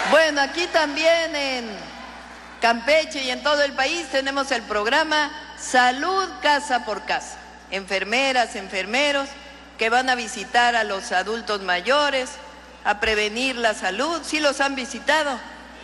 Bueno, aquí también en Campeche y en todo el país tenemos el programa Salud Casa por Casa. Enfermeras, enfermeros que van a visitar a los adultos mayores, a prevenir la salud. ¿Sí los han visitado?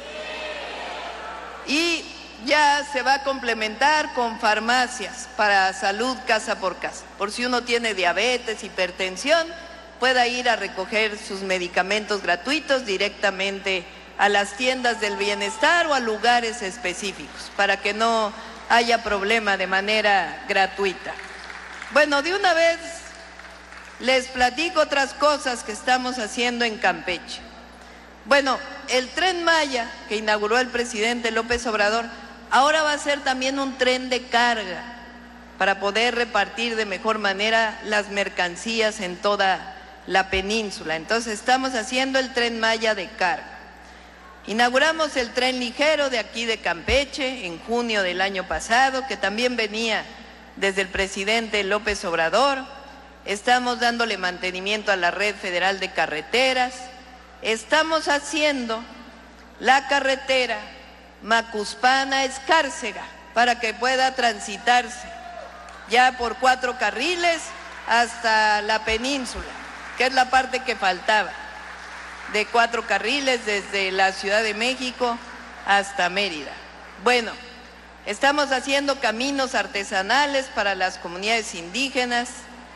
Y ya se va a complementar con farmacias para salud casa por casa. Por si uno tiene diabetes, hipertensión, pueda ir a recoger sus medicamentos gratuitos directamente a las tiendas del bienestar o a lugares específicos, para que no haya problema, de manera gratuita. Bueno, de una vez les platico otras cosas que estamos haciendo en Campeche. Bueno, el Tren Maya que inauguró el presidente López Obrador, ahora va a ser también un tren de carga para poder repartir de mejor manera las mercancías en toda la península. Entonces estamos haciendo el Tren Maya de carga. Inauguramos el tren ligero de aquí de Campeche en junio del año pasado, que también venía desde el presidente López Obrador. Estamos dándole mantenimiento a la red federal de carreteras. Estamos haciendo la carretera Macuspana-Escárcega para que pueda transitarse ya por 4 carriles hasta la península, que es la parte que faltaba, de 4 carriles desde la Ciudad de México hasta Mérida. Bueno, estamos haciendo caminos artesanales para las comunidades indígenas,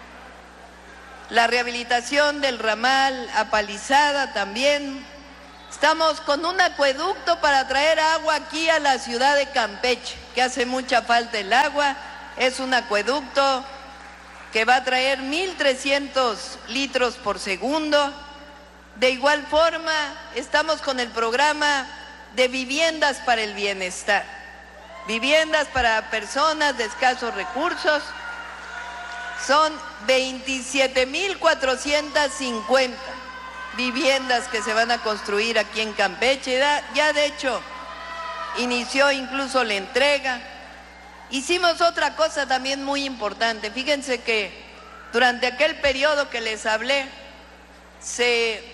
la rehabilitación del ramal Apalizada también. Estamos con un acueducto para traer agua aquí a la ciudad de Campeche, que hace mucha falta el agua. Es un acueducto que va a traer 1.300 litros por segundo. De igual forma, estamos con el programa de viviendas para el bienestar, viviendas para personas de escasos recursos. Son 27.450 viviendas que se van a construir aquí en Campeche. Ya de hecho inició incluso la entrega. Hicimos otra cosa también muy importante. Fíjense que durante aquel periodo que les hablé, se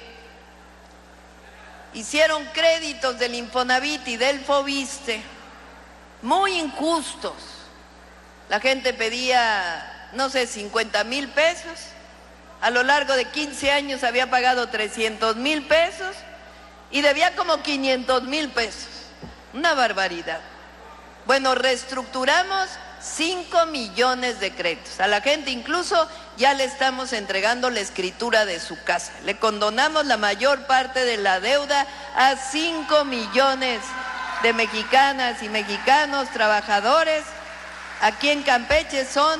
hicieron créditos del Infonavit y del Foviste muy injustos. La gente pedía, no sé, 50,000 pesos. A lo largo de 15 años había pagado 300,000 pesos y debía como 500,000 pesos. Una barbaridad. Bueno, reestructuramos 5 millones de créditos. A la gente incluso ya le estamos entregando la escritura de su casa. Le condonamos la mayor parte de la deuda a 5 millones de mexicanas y mexicanos trabajadores. Aquí en Campeche son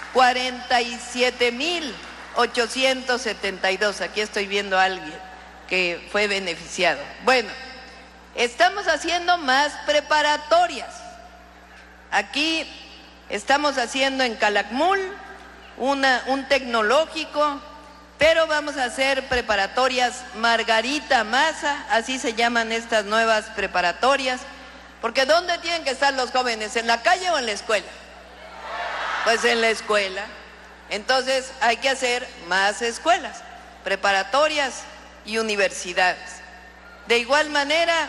47,872. Aquí estoy viendo a alguien que fue beneficiado. Bueno, estamos haciendo más preparatorias. Aquí estamos haciendo en Calakmul un tecnológico, pero vamos a hacer preparatorias Margarita Maza, así se llaman estas nuevas preparatorias, porque ¿dónde tienen que estar los jóvenes? ¿En la calle o en la escuela? Pues en la escuela. Entonces hay que hacer más escuelas, preparatorias y universidades. De igual manera,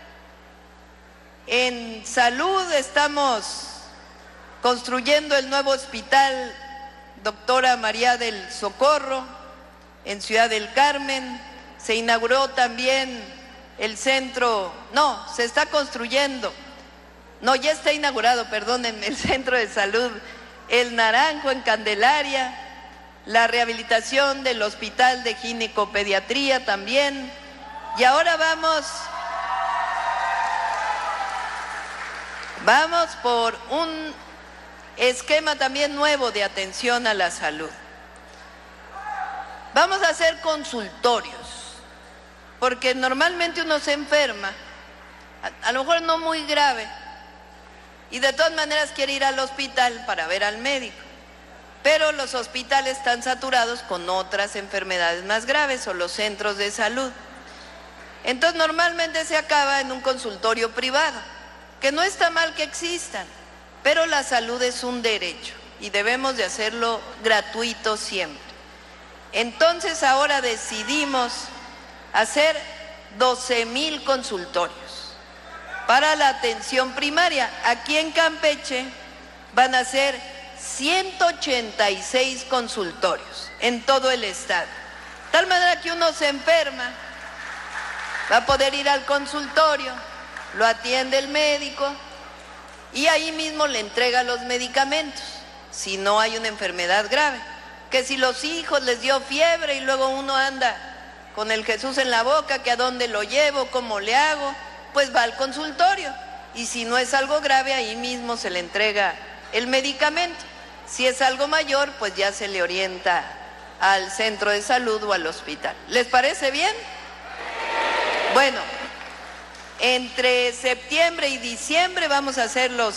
en salud estamos construyendo el nuevo hospital Doctora María del Socorro en Ciudad del Carmen. Se inauguró también el centro, no, se está construyendo, no, ya está inaugurado, perdónenme, el centro de salud El Naranjo en Candelaria, la rehabilitación del hospital de ginecopediatría también, y ahora vamos por un esquema también nuevo de atención a la salud. Vamos a hacer consultorios, porque normalmente uno se enferma, a lo mejor no muy grave, y de todas maneras quiere ir al hospital para ver al médico, pero los hospitales están saturados con otras enfermedades más graves o los centros de salud. Entonces normalmente se acaba en un consultorio privado, que no está mal que existan, pero la salud es un derecho y debemos de hacerlo gratuito siempre. Entonces ahora decidimos hacer 12,000 consultorios para la atención primaria. Aquí en Campeche van a ser 186 consultorios en todo el estado. De tal manera que uno se enferma, va a poder ir al consultorio, lo atiende el médico y ahí mismo le entrega los medicamentos, si no hay una enfermedad grave. Que si los hijos les dio fiebre y luego uno anda con el Jesús en la boca, que a dónde lo llevo, cómo le hago, pues va al consultorio. Y si no es algo grave, ahí mismo se le entrega el medicamento. Si es algo mayor, pues ya se le orienta al centro de salud o al hospital. ¿Les parece bien? Bueno, entre septiembre y diciembre vamos a hacer los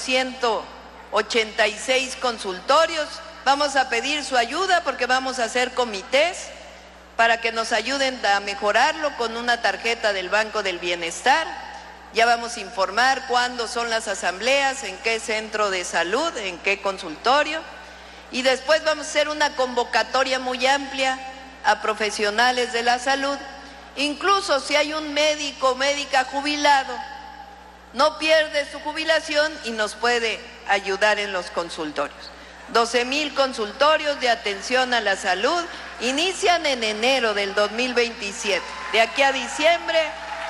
186 consultorios. Vamos a pedir su ayuda porque vamos a hacer comités para que nos ayuden a mejorarlo con una tarjeta del Banco del Bienestar. Ya vamos a informar cuándo son las asambleas, en qué centro de salud, en qué consultorio. Y después vamos a hacer una convocatoria muy amplia a profesionales de la salud. Incluso si hay un médico o médica jubilado, no pierde su jubilación y nos puede ayudar en los consultorios. 12,000 consultorios de atención a la salud inician en enero del 2027. De aquí a diciembre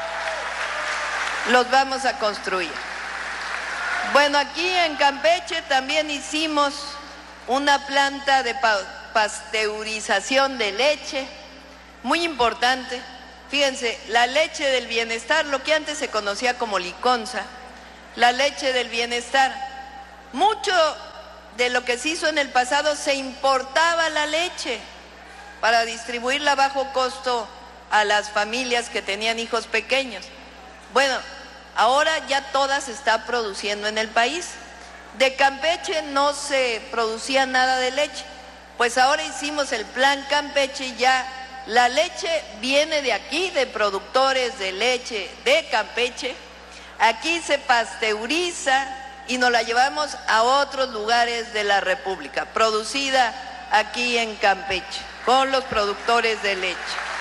los vamos a construir. Bueno, aquí en Campeche también hicimos una planta de pasteurización de leche, muy importante. Fíjense, la leche del bienestar, lo que antes se conocía como liconza, la leche del bienestar, mucho de lo que se hizo en el pasado se importaba la leche para distribuirla a bajo costo a las familias que tenían hijos pequeños. Bueno, ahora ya toda se está produciendo en el país. De Campeche no se producía nada de leche, pues ahora hicimos el Plan Campeche y ya la leche viene de aquí, de productores de leche de Campeche. Aquí se pasteuriza y nos la llevamos a otros lugares de la República, producida aquí en Campeche, con los productores de leche.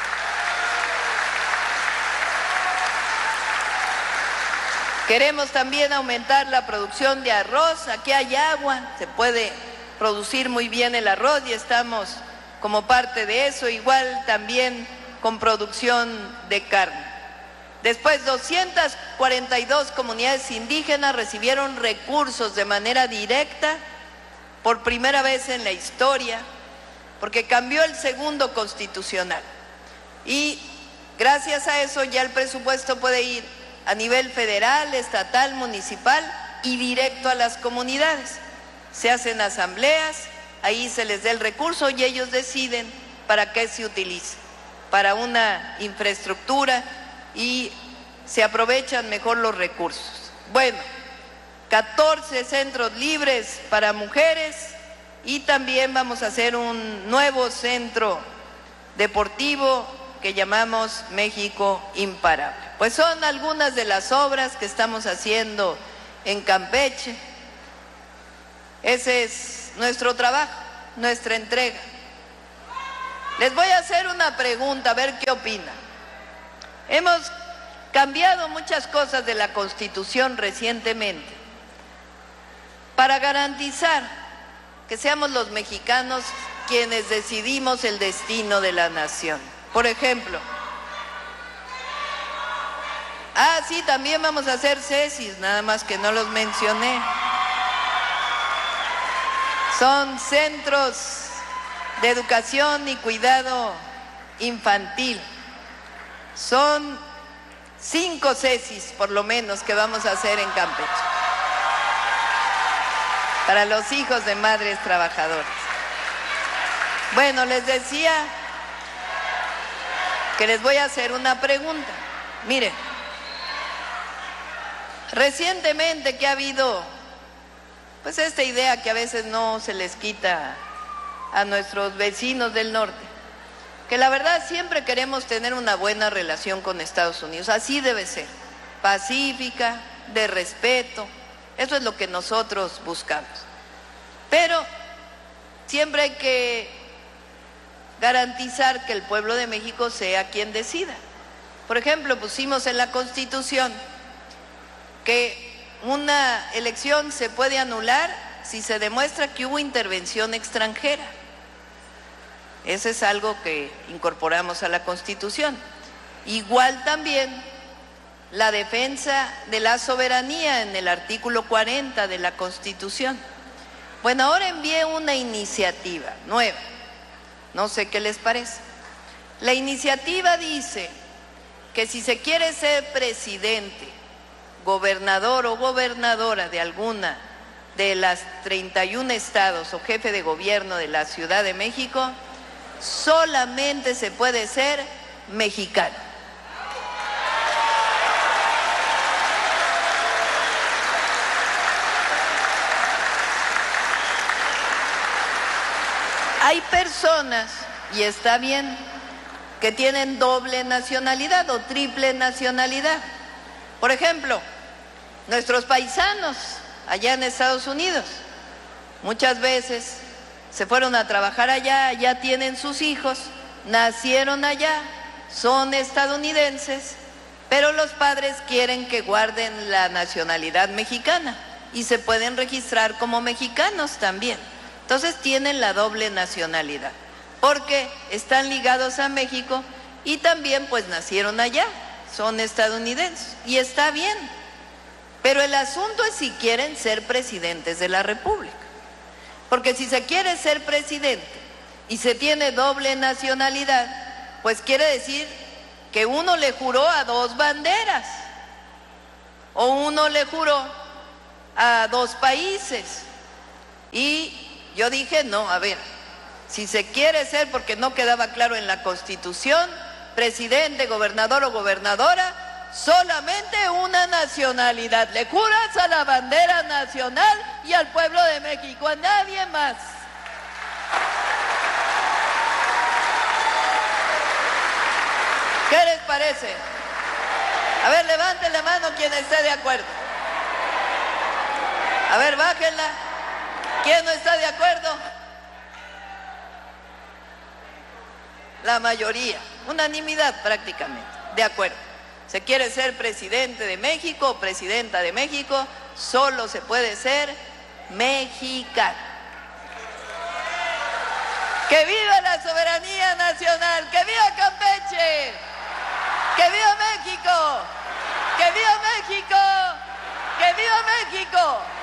Queremos también aumentar la producción de arroz. Aquí hay agua, se puede producir muy bien el arroz y estamos como parte de eso, igual también con producción de carne. Después, 242 comunidades indígenas recibieron recursos de manera directa por primera vez en la historia, porque cambió el segundo constitucional. Y gracias a eso ya el presupuesto puede ir a nivel federal, estatal, municipal y directo a las comunidades. Se hacen asambleas, ahí se les da el recurso y ellos deciden para qué se utiliza, para una infraestructura y se aprovechan mejor los recursos. Bueno, 14 centros libres para mujeres y también vamos a hacer un nuevo centro deportivo que llamamos México Imparable. Pues son algunas de las obras que estamos haciendo en Campeche. Ese es nuestro trabajo, nuestra entrega. Les voy a hacer una pregunta, a ver qué opinan. Hemos cambiado muchas cosas de la Constitución recientemente para garantizar que seamos los mexicanos quienes decidimos el destino de la nación. Por ejemplo, sí, también vamos a hacer CESIS, nada más que no los mencioné. Son centros de educación y cuidado infantil. Son 5 CESIS, por lo menos, que vamos a hacer en Campeche, para los hijos de madres trabajadoras. Bueno, les decía que les voy a hacer una pregunta. Miren, recientemente que ha habido, pues esta idea que a veces no se les quita a nuestros vecinos del norte, que la verdad siempre queremos tener una buena relación con Estados Unidos, así debe ser, pacífica, de respeto, eso es lo que nosotros buscamos. Pero siempre hay que garantizar que el pueblo de México sea quien decida. Por ejemplo, pusimos en la Constitución que una elección se puede anular si se demuestra que hubo intervención extranjera. Ese es algo que incorporamos a la Constitución. Igual también la defensa de la soberanía en el artículo 40 de la Constitución. Bueno, ahora envié una iniciativa nueva, no sé qué les parece. La iniciativa dice que si se quiere ser presidente, gobernador o gobernadora de alguna de las 31 estados o jefe de gobierno de la Ciudad de México, solamente se puede ser mexicano. Hay personas, y está bien, que tienen doble nacionalidad o triple nacionalidad. Por ejemplo, nuestros paisanos allá en Estados Unidos, muchas veces se fueron a trabajar allá, ya tienen sus hijos, nacieron allá, son estadounidenses, pero los padres quieren que guarden la nacionalidad mexicana y se pueden registrar como mexicanos también. Entonces tienen la doble nacionalidad, porque están ligados a México y también pues nacieron allá, son estadounidenses, y está bien. Pero el asunto es si quieren ser presidentes de la República. Porque si se quiere ser presidente y se tiene doble nacionalidad, pues quiere decir que uno le juró a dos banderas, o uno le juró a dos países. Y yo dije, no, a ver, si se quiere ser, porque no quedaba claro en la Constitución, presidente, gobernador o gobernadora, solamente una nacionalidad. Le juras a la bandera nacional y al pueblo de México, a nadie más. ¿Qué les parece? A ver, levanten la mano quien esté de acuerdo. A ver, bájenla. ¿Quién no está de acuerdo? La mayoría, unanimidad prácticamente, de acuerdo. Se quiere ser presidente de México o presidenta de México, solo se puede ser mexicano. ¡Que viva la soberanía nacional! ¡Que viva Campeche! ¡Que viva México! ¡Que viva México! ¡Que viva México!